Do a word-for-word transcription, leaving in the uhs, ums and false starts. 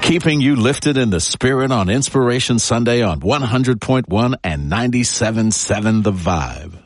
Keeping you lifted in the spirit on Inspiration Sunday on one hundred point one and ninety-seven point seven The Vibe.